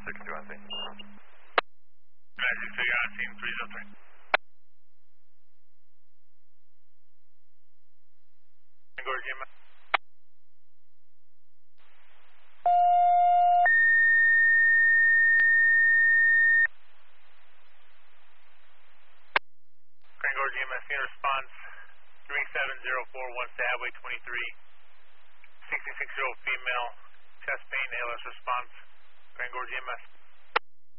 306 on scene. 306 on scene, 303. Angor GMS. Angor GMS, in response 3704 1 Highway 23, 66-year-old female, chest pain, ALS response. Angor GMS.